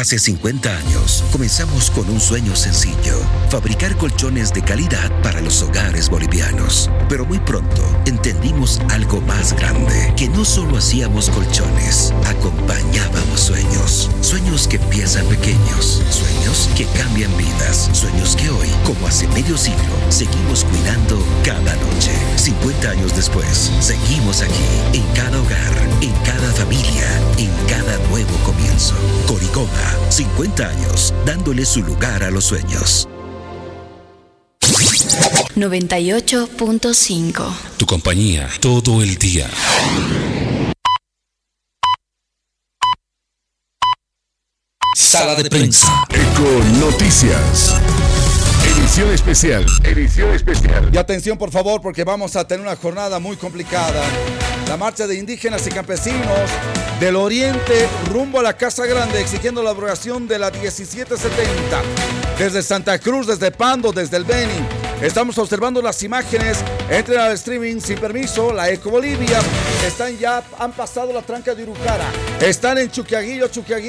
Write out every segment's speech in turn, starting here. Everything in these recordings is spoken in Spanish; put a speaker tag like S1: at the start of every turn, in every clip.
S1: Hace 50 años, comenzamos con un sueño sencillo: fabricar colchones de calidad para los hogares bolivianos. Pero muy pronto entendimos algo más grande, que no solo hacíamos colchones, acompañábamos sueños. Sueños que empiezan pequeños, sueños que cambian vidas, sueños que hoy, como hace medio siglo, seguimos cuidando cada noche. 50 años después, seguimos aquí, en cada hogar, en cada familia, en cada nuevo comienzo. Coricoma, 50 años, dándole su lugar a los sueños.
S2: 98.5.
S3: Tu compañía todo el día. Sala de prensa.
S4: Eco Noticias. Edición especial.
S5: Y atención, por favor, porque vamos a tener una jornada muy complicada. La marcha de indígenas y campesinos del oriente rumbo a la Casa Grande, exigiendo la abrogación de la 1770. Desde Santa Cruz, desde Pando, desde el Beni. Estamos observando las imágenes. Entren al streaming sin permiso. La Eco Bolivia. Han pasado la tranca de Urucara. Están en Chuquiaguillo.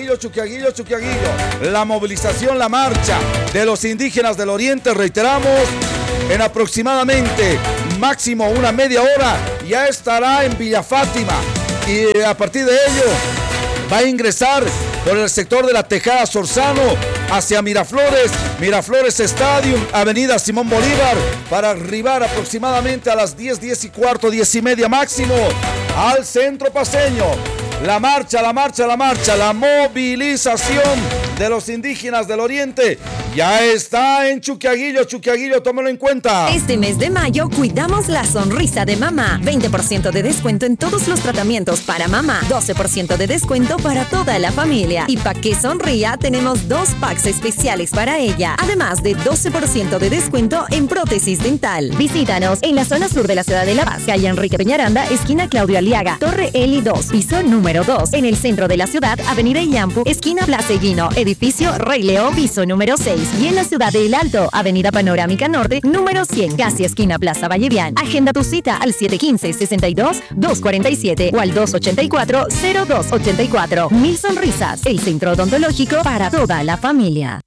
S5: La movilización, la marcha de los indígenas del oriente, reiteramos, en aproximadamente máximo una media hora ya estará en Villa Fátima, y a partir de ello va a ingresar por el sector de la Tejada Sorzano hacia Miraflores Stadium, Avenida Simón Bolívar, para arribar aproximadamente a las 10:15 máximo al centro paceño. La marcha, la movilización de los indígenas del oriente ya está en Chuquiaguillo, tómalo en cuenta.
S6: Este mes de mayo cuidamos la sonrisa de mamá. 20% de descuento en todos los tratamientos para mamá. 12% de descuento para toda la familia. Y para que sonría, tenemos 2 packs especiales para ella. Además de 12% de descuento en prótesis dental. Visítanos en la zona sur de la ciudad de La Paz, calle Enrique Peñaranda, esquina Claudio Aliaga, Torre Eli 2, piso número 2. En el centro de la ciudad, Avenida Illampu, esquina Plaza Eguino, edificio Rey León, piso número 6. Y en la ciudad de El Alto, Avenida Panorámica Norte, número 100, casi esquina Plaza Vallevián. Agenda tu cita al 715-62-247 o al 284-0284. Mil Sonrisas, el centro odontológico para toda la familia.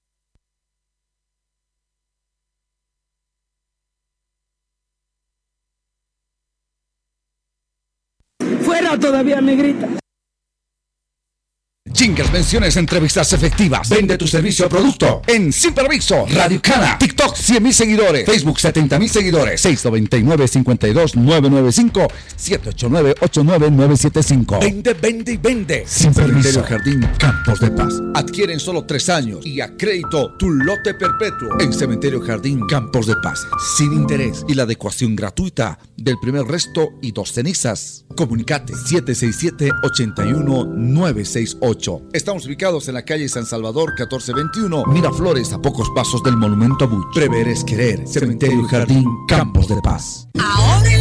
S7: Fuera todavía, negrita.
S5: Jingles, menciones, entrevistas efectivas. Vende tu servicio o producto en Sin Permiso. Radio Cana. TikTok, 100,000 seguidores. Facebook, 70,000 seguidores. 699-52-995. 789-89975. Vende. Sin Permiso. Cementerio Jardín Campos de Paz. Adquiere en solo 3 años y a crédito tu lote perpetuo en Cementerio Jardín Campos de Paz. Sin interés y la adecuación gratuita del primer resto y 2 cenizas. Comunicate 767-81968. Estamos ubicados en la calle San Salvador 1421, Miraflores, a pocos pasos del Monumento a Buch. Prever es querer. Cementerio Jardín Campos de Paz.
S8: Ahora